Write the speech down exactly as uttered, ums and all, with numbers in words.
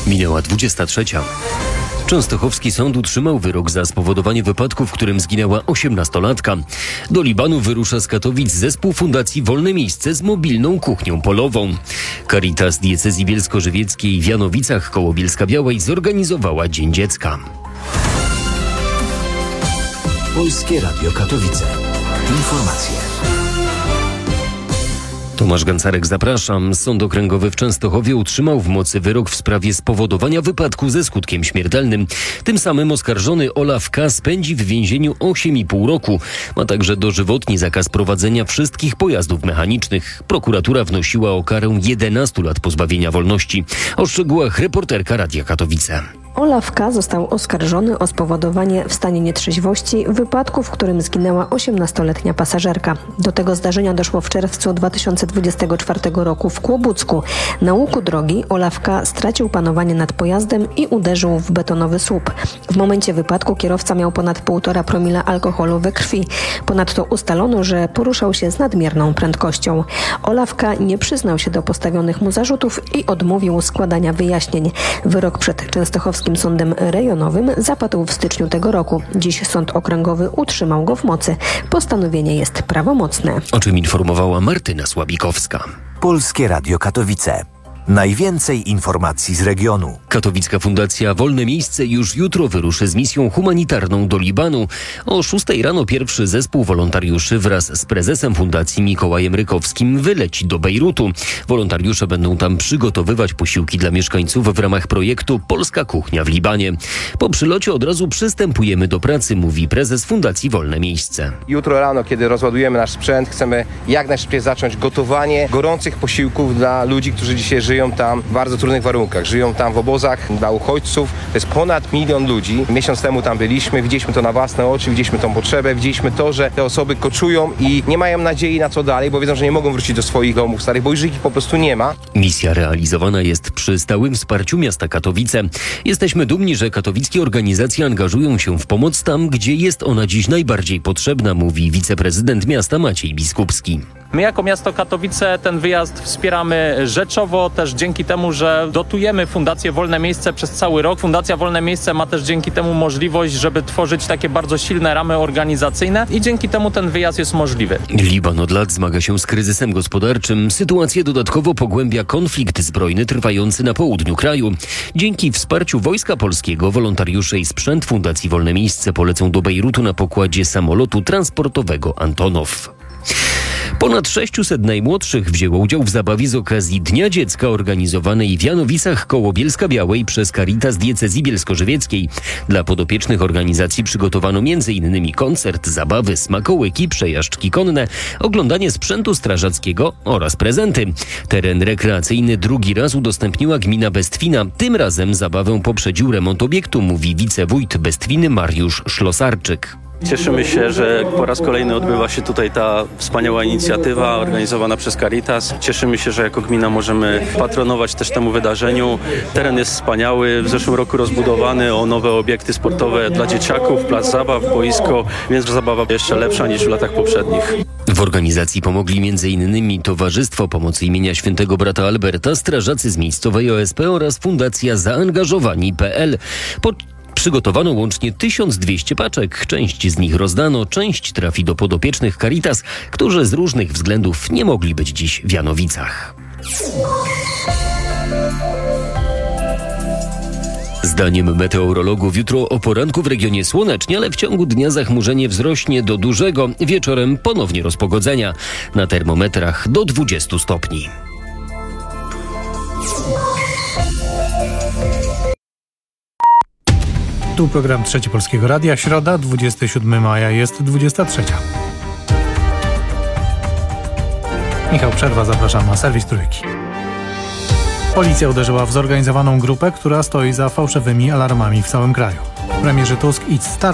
Minęła dwudziesta trzecia. Częstochowski sąd utrzymał wyrok za spowodowanie wypadku, w którym zginęła osiemnastolatka. Do Libanu wyrusza z Katowic zespół Fundacji Wolne Miejsce z mobilną kuchnią polową. Caritas Diecezji Bielsko-Żywieckiej w Janowicach koło Bielska-Białej zorganizowała Dzień Dziecka. Polskie Radio Katowice. Informacje. Tomasz Gancarek, zapraszam. Sąd Okręgowy w Częstochowie utrzymał w mocy wyrok w sprawie spowodowania wypadku ze skutkiem śmiertelnym. Tym samym oskarżony Olaf K. spędzi w więzieniu osiem i pół roku. Ma także dożywotni zakaz prowadzenia wszystkich pojazdów mechanicznych. Prokuratura wnosiła o karę jedenastu lat pozbawienia wolności. O szczegółach reporterka Radia Katowice. Olaf K. został oskarżony o spowodowanie w stanie nietrzeźwości wypadku, w którym zginęła osiemnastoletnia pasażerka. Do tego zdarzenia doszło w czerwcu dwa tysiące dwudziestego czwartego roku w Kłobucku. Na łuku drogi Olaf K. stracił panowanie nad pojazdem i uderzył w betonowy słup. W momencie wypadku kierowca miał ponad półtora promila alkoholu we krwi. Ponadto ustalono, że poruszał się z nadmierną prędkością. Olaf K. nie przyznał się do postawionych mu zarzutów i odmówił składania wyjaśnień. Wyrok przed Częstochowskim Sądem Rejonowym zapadł w styczniu tego roku. Dziś Sąd Okręgowy utrzymał go w mocy. Postanowienie jest prawomocne. O czym informowała Martyna Słabikowska. Polskie Radio Katowice. Najwięcej informacji z regionu. Katowicka Fundacja Wolne Miejsce już jutro wyruszy z misją humanitarną do Libanu. O szóstej rano pierwszy zespół wolontariuszy wraz z prezesem fundacji Mikołajem Rykowskim wyleci do Bejrutu. Wolontariusze będą tam przygotowywać posiłki dla mieszkańców w ramach projektu Polska Kuchnia w Libanie. Po przylocie od razu przystępujemy do pracy, mówi prezes Fundacji Wolne Miejsce. Jutro rano, kiedy rozładujemy nasz sprzęt, chcemy jak najszybciej zacząć gotowanie gorących posiłków dla ludzi, którzy dzisiaj żyją Żyją tam w bardzo trudnych warunkach. Żyją tam w obozach dla uchodźców. To jest ponad milion ludzi. Miesiąc temu tam byliśmy, widzieliśmy to na własne oczy, widzieliśmy tą potrzebę, widzieliśmy to, że te osoby koczują i nie mają nadziei na co dalej, bo wiedzą, że nie mogą wrócić do swoich domów starych, bo już ich po prostu nie ma. Misja realizowana jest przy stałym wsparciu miasta Katowice. Jesteśmy dumni, że katowickie organizacje angażują się w pomoc tam, gdzie jest ona dziś najbardziej potrzebna, mówi wiceprezydent miasta Maciej Biskupski. My jako miasto Katowice ten wyjazd wspieramy rzeczowo, też dzięki temu, że dotujemy Fundację Wolne Miejsce przez cały rok. Fundacja Wolne Miejsce ma też dzięki temu możliwość, żeby tworzyć takie bardzo silne ramy organizacyjne i dzięki temu ten wyjazd jest możliwy. Liban od lat zmaga się z kryzysem gospodarczym. Sytuację dodatkowo pogłębia konflikt zbrojny trwający na południu kraju. Dzięki wsparciu Wojska Polskiego wolontariusze i sprzęt Fundacji Wolne Miejsce polecą do Bejrutu na pokładzie samolotu transportowego Antonow. Ponad sześciuset najmłodszych wzięło udział w zabawie z okazji Dnia Dziecka organizowanej w Janowicach koło Bielska-Białej przez Caritas Diecezji Bielsko-Żywieckiej. Dla podopiecznych organizacji przygotowano między innymi koncert, zabawy, smakołyki, przejażdżki konne, oglądanie sprzętu strażackiego oraz prezenty. Teren rekreacyjny drugi raz udostępniła gmina Bestwina. Tym razem zabawę poprzedził remont obiektu, mówi wicewójt Bestwiny Mariusz Szlosarczyk. Cieszymy się, że po raz kolejny odbywa się tutaj ta wspaniała inicjatywa organizowana przez Caritas. Cieszymy się, że jako gmina możemy patronować też temu wydarzeniu. Teren jest wspaniały, w zeszłym roku rozbudowany o nowe obiekty sportowe dla dzieciaków, plac zabaw, boisko, więc zabawa jeszcze lepsza niż w latach poprzednich. W organizacji pomogli między innymi Towarzystwo Pomocy imienia Świętego Brata Alberta, strażacy z miejscowej O S P oraz Fundacja Zaangażowani kropka p l. Po Przygotowano łącznie tysiąc dwieście paczek. Część z nich rozdano, część trafi do podopiecznych Caritas, którzy z różnych względów nie mogli być dziś w Janowicach. Zdaniem meteorologów jutro o poranku w regionie słonecznie, ale w ciągu dnia zachmurzenie wzrośnie do dużego. Wieczorem ponownie rozpogodzenia. Na termometrach do dwudziestu stopni. Tu program Trzeci Polskiego Radia. Środa, dwudziestego siódmego maja, jest dwudziesta trzecia. Michał Przerwa, zapraszam na serwis Trójki. Policja uderzyła w zorganizowaną grupę, która stoi za fałszywymi alarmami w całym kraju. Premierzy Tusk i Star